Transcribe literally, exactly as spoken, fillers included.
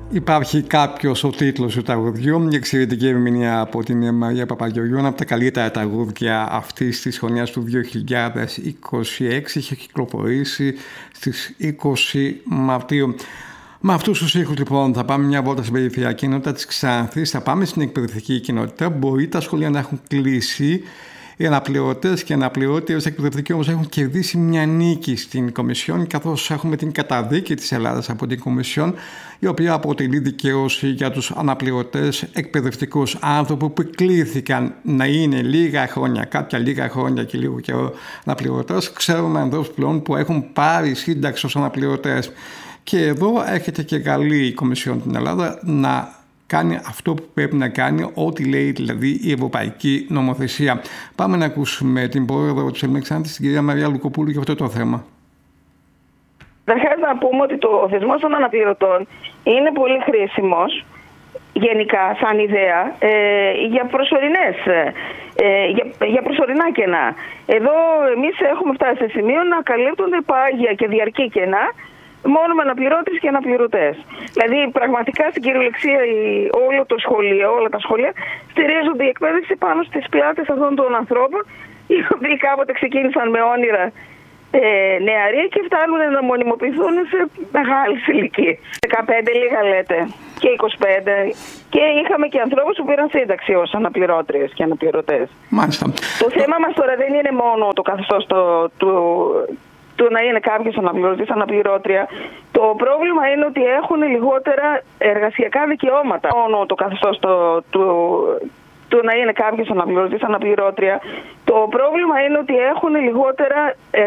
Υπάρχει κάποιος ο τίτλος του τραγουδιού, μια εξαιρετική ερμηνεία από την Μαρία Παπαγεωργιού, ένα από τα καλύτερα τραγούδια αυτής της χρονιάς του δύο χιλιάδες είκοσι έξι, είχε κυκλοφορήσει στις είκοσι Μαρτίου. Με αυτούς τους ήχους λοιπόν θα πάμε μια βόλτα στην περιφερειακή κοινότητα της Ξάνθης, θα πάμε στην εκπαιδευτική κοινότητα. Μπορεί τα σχολεία να έχουν κλείσει, οι αναπληρωτές και αναπληρώτριες εκπαιδευτικοί όμως έχουν κερδίσει μια νίκη στην Κομισιόν, καθώς έχουμε την καταδίκη της Ελλάδας από την Κομισιόν, η οποία αποτελεί δικαίωση για τους αναπληρωτές εκπαιδευτικούς άνθρωπους που κλήθηκαν να είναι λίγα χρόνια, κάποια λίγα χρόνια και λίγο καιρό αναπληρωτές. Ξέρουμε ανθρώπους πλέον που έχουν πάρει σύνταξη ως αναπληρωτές. Και εδώ έρχεται και καλή η Κομισιόν την Ελλάδα να κάνει αυτό που πρέπει να κάνει, ό,τι λέει δηλαδή η Ευρωπαϊκή Νομοθεσία. Πάμε να ακούσουμε την πρόεδρο της Ελληνικής Ξάνθης, την κυρία Μαρία Λουκοπούλου, για αυτό το θέμα. Καταρχάς να πούμε ότι το, ο θεσμός των αναπληρωτών είναι πολύ χρήσιμος γενικά σαν ιδέα ε, για προσωρινές, ε, για, για προσωρινά κενά. Εδώ εμείς έχουμε φτάσει σε σημείο να καλύπτονται πάγια και διαρκή κενά μόνο με αναπληρώτες και αναπληρωτές. Δηλαδή, πραγματικά στην κυριολεξία όλο το σχολείο, όλα τα σχολεία στηρίζονται η εκπαίδευση πάνω στις πλάτες αυτών των ανθρώπων, οι οποίοι κάποτε ξεκίνησαν με όνειρα ε, νεαροί και φτάνουν να μονιμοποιηθούν σε μεγάλες ηλικίες. δεκαπέντε λίγα λέτε και είκοσι πέντε. Και είχαμε και ανθρώπους που πήραν σύνταξη ως αναπληρώτριες και αναπληρωτές. Μάλιστα. Το θέμα μας τώρα δεν είναι μόνο το καθεστώς του. του να είναι κάποιος αναπληρωτής, αναπληρώτρια. Το πρόβλημα είναι ότι έχουν λιγότερα εργασιακά δικαιώματα. Μόνο το καθεστώς το, του, του να είναι κάποιος αναπληρωτής, αναπληρώτρια. Το πρόβλημα είναι ότι έχουν λιγότερα